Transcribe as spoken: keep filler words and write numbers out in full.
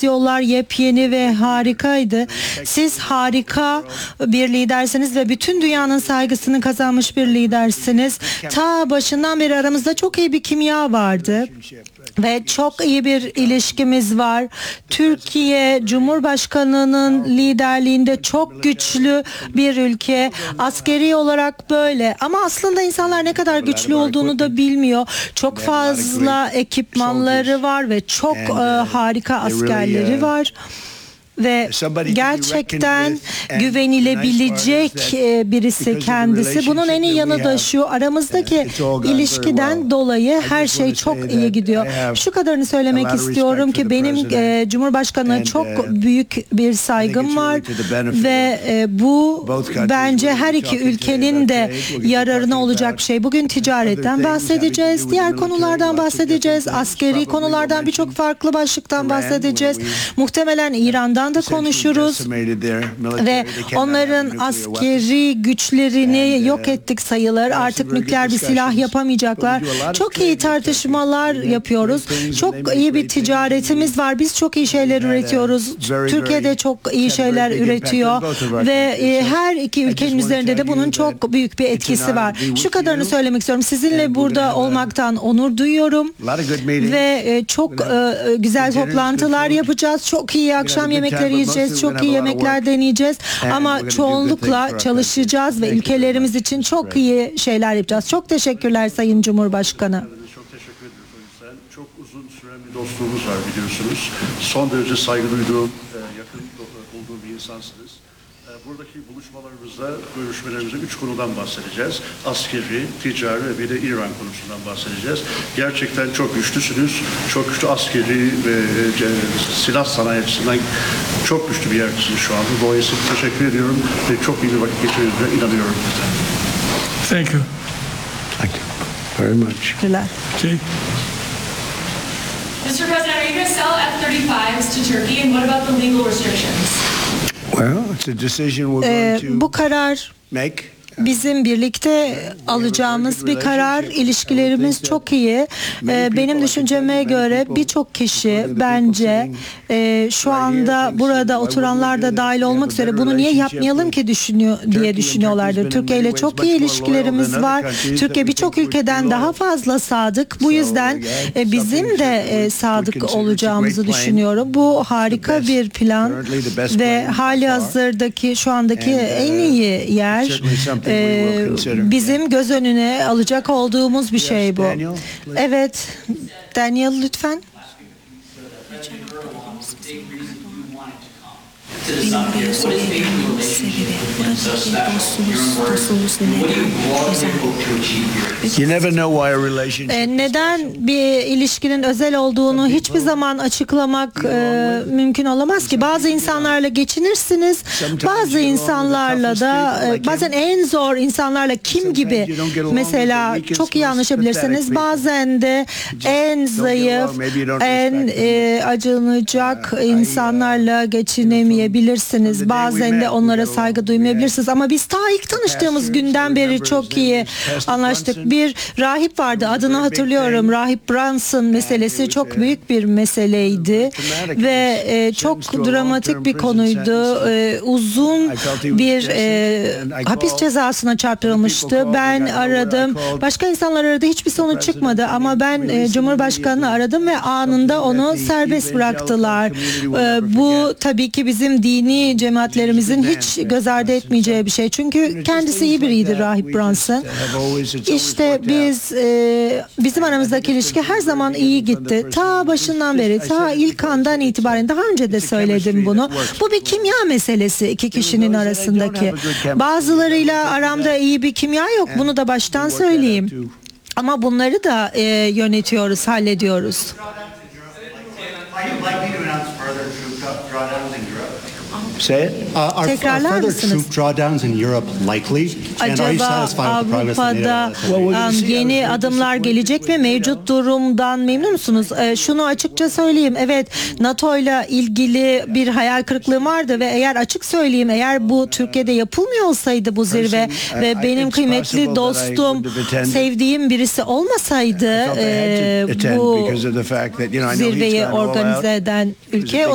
Yollar yepyeni ve harikaydı. Siz harika bir lidersiniz ve bütün dünyanın saygısını kazanmış bir lidersiniz. Ta başından beri aramızda çok iyi bir kimya vardı. Ve çok iyi bir ilişkimiz var. Türkiye Cumhurbaşkanı'nın liderliğinde çok güçlü bir ülke. Askeri olarak böyle. Ama aslında insanlar ne kadar güçlü olduğunu da bilmiyor. Çok fazla ekipmanları var ve çok e, harika askerleri var. Ve gerçekten güvenilebilecek birisi kendisi. Bunun en iyi yanı da şu: aramızdaki ilişkiden dolayı her şey çok iyi gidiyor. Şu kadarını söylemek istiyorum ki benim e, Cumhurbaşkanı'na çok büyük bir saygım var ve e, bu bence her iki ülkenin de yararına olacak bir şey. Bugün ticaretten bahsedeceğiz, diğer konulardan bahsedeceğiz, askeri konulardan, birçok farklı başlıktan bahsedeceğiz. Muhtemelen İran'dan da konuşuruz ve onların askeri güçlerini yok ettik sayılır. Artık nükleer bir silah yapamayacaklar. Çok iyi tartışmalar yapıyoruz. Çok iyi bir ticaretimiz var. Biz çok iyi şeyler üretiyoruz. Türkiye'de çok iyi şeyler üretiyor ve her iki ülkenin üzerinde de bunun çok büyük bir etkisi var. Şu kadarını söylemek istiyorum: sizinle burada olmaktan onur duyuyorum ve çok güzel toplantılar yapacağız. Çok iyi akşam yemekleri yiyeceğiz, çok iyi yemekler deneyeceğiz ama çoğunlukla çalışacağız ve ülkelerimiz için çok iyi şeyler yapacağız. Çok teşekkürler Sayın Cumhurbaşkanı. Çok teşekkür ederim. Çok uzun süren bir dostluğumuz var biliyorsunuz. Son derece saygı duyduğum, yakın olduğum bir insansınız. Buradaki buluşmalarımızda, görüşmelerimizde üç konudan bahsedeceğiz. Askeri, ticari ve bir de İran konusundan bahsedeceğiz. Gerçekten çok güçlüsünüz. Çok güçlü askeri ve e, silah sanayi açısından çok güçlü bir yerdesiniz şu anda. Dolayısıyla teşekkür ediyorum ve çok iyi bir vakit geçirdiğinize inanıyorum. Thank you. Thank you very much. Teşekkürler. Okay. Mister President, are you going to sell F thirty-fives to Turkey, and what about the legal restrictions? Well, it's a decision we're Ee, going to bu karar make. bizim birlikte alacağımız bir karar. İlişkilerimiz çok iyi. Ee, benim düşünceme göre birçok kişi bence e, şu anda burada oturanlar da dahil olmak üzere bunu niye yapmayalım ki düşünüyor diye düşünüyorlardır. Türkiye ile çok iyi ilişkilerimiz var. Türkiye birçok ülkeden daha fazla sadık. Bu yüzden e, bizim de e, sadık olacağımızı düşünüyorum. Bu harika bir plan ve hali hazırdaki şu andaki en iyi yer. Ee, bizim göz önüne alacak olduğumuz bir şey bu. Evet, Daniel lütfen. Benim buraya söylememin sebebi buradaki dostluğumuz, dostluğumuz neden özel? You never know why a relationship. Ee, neden bir ilişkinin özel olduğunu hiçbir zaman açıklamak e, mümkün olamaz ki. Bazı insanlarla geçinirsiniz, bazı insanlarla da e, bazen en zor insanlarla kim gibi mesela çok iyi anlaşabilirsiniz. Bazen de en zayıf, en e, acınacak insanlarla geçinemeyebilirsiniz. Bazen de onlara saygı duymayabilirsiniz. Ama biz ta ilk tanıştığımız günden beri çok iyi anlaştık. Bir rahip vardı, adını hatırlıyorum. Rahip Brunson meselesi çok büyük bir meseleydi ve e, çok dramatik bir konuydu. E, uzun bir e, hapis cezasına çarptırılmıştı. Ben aradım. Başka insanlar aradı. Hiçbir sonuç çıkmadı ama ben e, Cumhurbaşkanı'nı aradım ve anında onu serbest bıraktılar. E, bu tabii ki bizim dini cemaatlerimizin hiç göz ardı etmeyeceği bir şey. Çünkü kendisi iyi biriydi Rahip Brunson. İşte biz e, bizim aramızdaki ilişki her zaman iyi gitti. Ta başından beri, ta ilk andan itibaren, daha önce de söyledim bunu. Bu bir kimya meselesi iki kişinin arasındaki. Bazılarıyla aramda iyi bir kimya yok. Bunu da baştan söyleyeyim. Ama bunları da e, yönetiyoruz, hallediyoruz. Say it. Uh, are, Tekrarlar are further mısınız? troop drawdowns in Europe likely? And are you Acaba satisfied with the progress that Avrupa'da NATO has made? um, yeni adımlar gelecek mi? Mevcut durumdan memnun musunuz? Ee, şunu açıkça söyleyeyim. Evet, NATO ile ilgili bir hayal kırıklığı vardı ve eğer açık söyleyeyim, eğer bu Türkiye'de yapılmıyor olsaydı bu zirve ve benim kıymetli dostum, sevdiğim birisi olmasaydı e, bu zirveyi organize eden ülke,